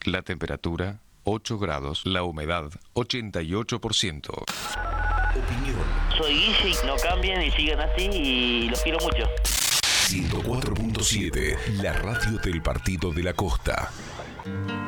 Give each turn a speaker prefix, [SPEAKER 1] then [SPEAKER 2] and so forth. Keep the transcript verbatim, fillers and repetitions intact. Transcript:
[SPEAKER 1] La temperatura, ocho grados. La humedad, ochenta y ocho por ciento.
[SPEAKER 2] Opinión.
[SPEAKER 3] Soy Guille y no cambien y sigan así y los quiero mucho.
[SPEAKER 2] ciento cuatro punto siete, la radio del Partido de la Costa.